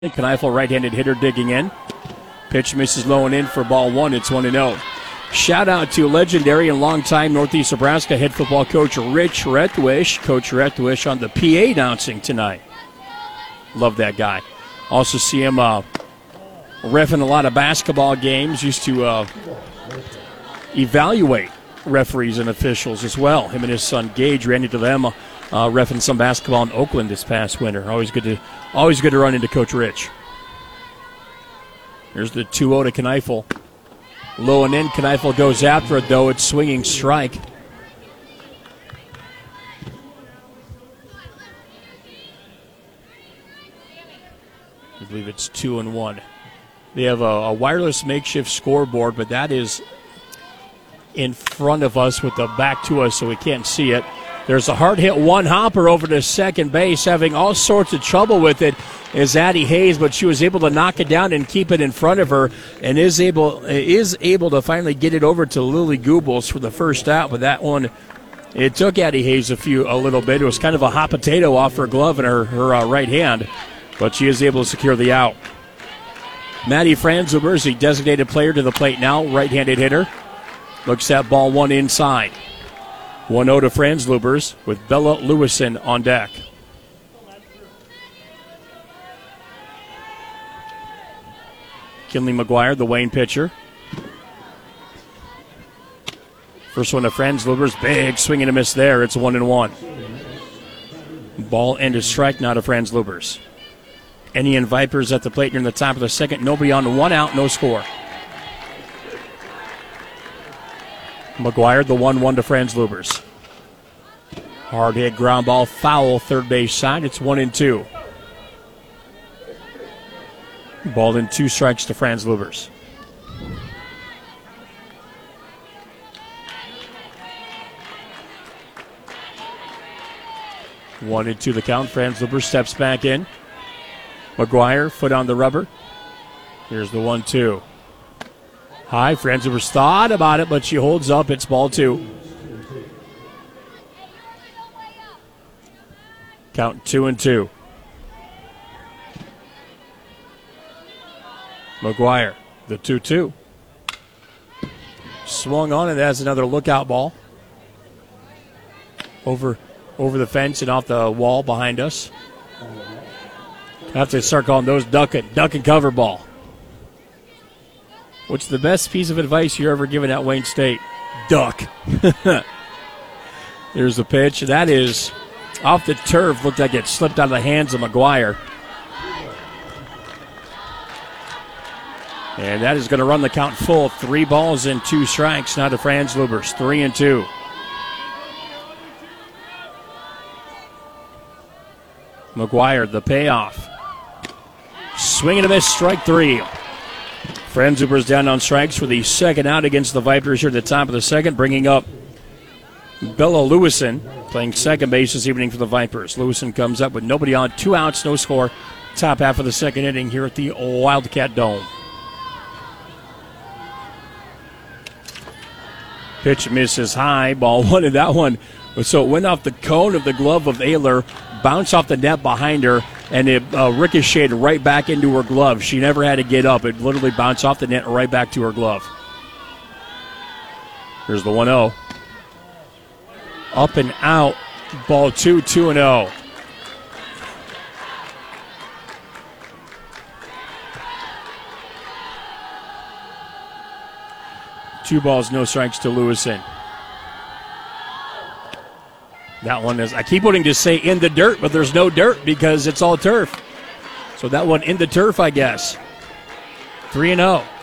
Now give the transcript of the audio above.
Kneifel, right-handed hitter, digging in. Pitch misses low and in for ball one. It's 1-0. Shout out to legendary and longtime Northeast Nebraska head football coach Rich Retwish. Coach Retwish on the PA announcing tonight. Love that guy. Also see him reffing a lot of basketball games. Used to evaluate referees and officials as well. Him and his son Gage ran into them reffing some basketball in Oakland this past winter. Always good to run into Coach Rich. Here's the 2-0 to Kneifel. Low and in. Kneifel goes after it, though. It's swinging strike. I believe it's 2-1. They have a wireless makeshift scoreboard, but that is in front of us with the back to us, so we can't see it. There's a hard hit one hopper over to second base, having all sorts of trouble with it is Addie Hayes, but she was able to knock it down and keep it in front of her, and is able to finally get it over to Lily Goebbels for the first out. But that one, it took Addie Hayes a little bit. It was kind of a hot potato off her glove in her right hand, but she is able to secure the out. Maddie Franzuber is the designated player to the plate now, right-handed hitter. Looks at ball one inside. 1-0 to Franzlubers with Bella Lewison on deck. Kinley McGuire, the Wayne pitcher. First one to Franzlubers. Big swing and a miss there. It's 1-1. Ball and a strike now to Franzlubers. Enian Vipers at the plate near the top of the second. Nobody on, one out, no score. McGuire, the 1-1 to Franzlubers. Hard hit ground ball, foul, third base side. It's 1-2. Ball in, 2 strikes to Franzlubers. One and two the count. Franzlubers steps back in. McGuire, foot on the rubber. Here's the 1-2. High, Franzlubers thought about it, but she holds up. It's ball 2. Count 2-2. McGuire, the 2-2. Swung on, and that's another lookout ball. Over the fence and off the wall behind us. Have to start calling those duck and cover ball. What's the best piece of advice you're ever given at Wayne State? Duck. There's the pitch. That is off the turf. Looked like it slipped out of the hands of McGuire. And that is going to run the count full. 3 balls and 2 strikes now to Franzlubers. 3-2. McGuire, the payoff. Swing and a miss, strike 3. Franzlubers down on strikes for the second out against the Vipers here at the top of the second, bringing up Bella Lewison, playing second base this evening for the Vipers. Lewison comes up with nobody on, 2 outs, no score. Top half of the second inning here at the Wildcat Dome. Pitch misses high, ball 1, and that one. So it went off the cone of the glove of Ayler, bounced off the net behind her, and it ricocheted right back into her glove. She never had to get up. It literally bounced off the net right back to her glove. Here's the 1-0. Up and out, ball 2, 2-0. Two balls, no strikes to Lewison. That one is, I keep wanting to say in the dirt, but there's no dirt because it's all turf. So that one in the turf, I guess. 3-0.